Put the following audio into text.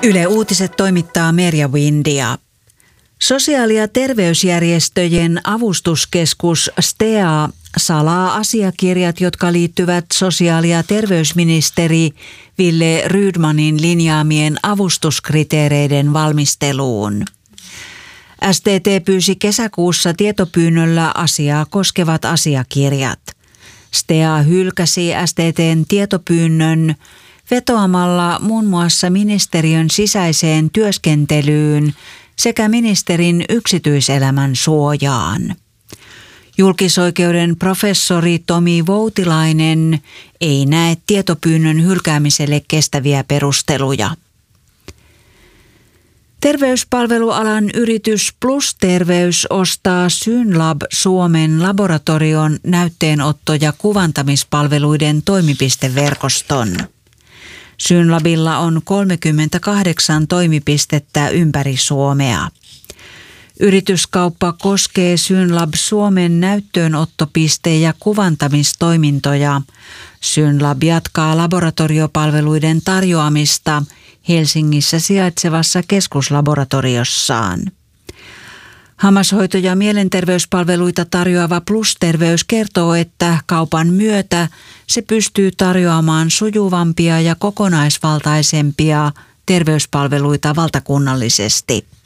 Yle Uutiset toimittaa Merja Windia. Sosiaali- ja terveysjärjestöjen avustuskeskus STEA salaa asiakirjat, jotka liittyvät sosiaali- ja terveysministeri Wille Rydmanin linjaamien avustuskriteereiden valmisteluun. STT pyysi kesäkuussa tietopyynnöllä asiaa koskevat asiakirjat. STEA hylkäsi STT:n tietopyynnön vetoamalla muun muassa ministeriön sisäiseen työskentelyyn sekä ministerin yksityiselämän suojaan. Julkisoikeuden professori Tomi Voutilainen ei näe tietopyynnön hylkäämiselle kestäviä perusteluja. Terveyspalvelualan yritys PlusTerveys ostaa Synlab Suomen laboratorion näytteenotto- ja kuvantamispalveluiden toimipisteverkoston. Synlabilla on 38 toimipistettä ympäri Suomea. Yrityskauppa koskee Synlab Suomen näytteenottopiste- ja kuvantamistoimintoja. Synlab jatkaa laboratoriopalveluiden tarjoamista Helsingissä sijaitsevassa keskuslaboratoriossaan. Hammashoito- ja mielenterveyspalveluita tarjoava PlusTerveys kertoo, että kaupan myötä se pystyy tarjoamaan sujuvampia ja kokonaisvaltaisempia terveyspalveluita valtakunnallisesti.